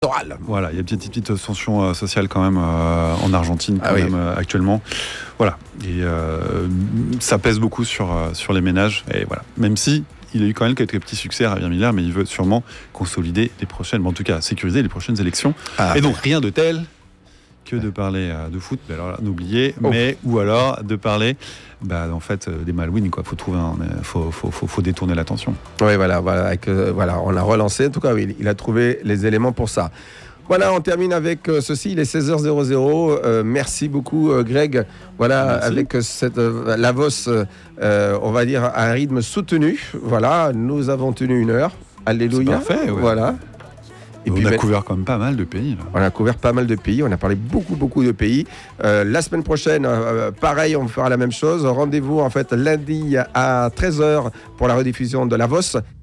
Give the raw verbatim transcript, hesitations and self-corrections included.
électorale. Voilà, il y a une petite, petite tension euh, sociale quand même euh, en Argentine quand Ah oui. même euh, actuellement. Voilà, et euh, ça pèse beaucoup sur, euh, sur les ménages. Et voilà, même si il a eu quand même quelques petits succès à Javier Milei, mais il veut sûrement consolider les prochaines, en tout cas sécuriser les prochaines élections. Ah. Et donc rien de tel que de parler euh, de foot, mais alors là, n'oubliez, Oh. mais ou alors de parler, bah, en fait, euh, des Malouines, quoi. Faut trouver, un, euh, faut, faut, faut, faut détourner l'attention. Oui, voilà, voilà, avec, euh, voilà, on a relancé. En tout cas, oui, il a trouvé les éléments pour ça. Voilà, on termine avec euh, ceci. Il est seize heures. Euh, merci beaucoup, euh, Greg. Voilà, Merci. avec euh, cette euh, Lavos, euh, on va dire à un rythme soutenu. Voilà, nous avons tenu une heure. Alléluia. C'est parfait, ouais. Voilà. Et on a couvert quand même pas mal de pays. Là. On a couvert pas mal de pays, on a parlé beaucoup, beaucoup de pays. Euh, la semaine prochaine, euh, pareil, on fera la même chose. Rendez-vous en fait lundi à treize heures pour la rediffusion de La Vosse.